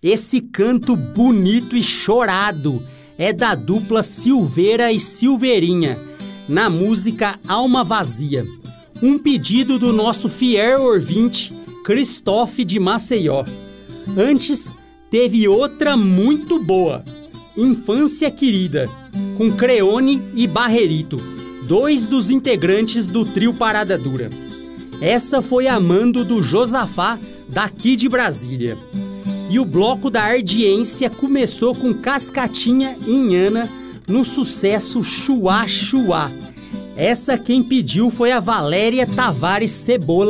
Esse canto bonito e chorado é da dupla Silveira e Silveirinha, na música Alma Vazia. Um pedido do nosso fiel ouvinte, Cristófe de Maceió. Antes, teve outra muito boa, Infância Querida, com Creone e Barrerito, dois dos integrantes do trio Parada Dura. Essa foi a mando do Josafá, daqui de Brasília. E o bloco da Ardiência começou com Cascatinha e Inhana no sucesso Chuá Chuá. Essa quem pediu foi a Valéria Tavares Cebola,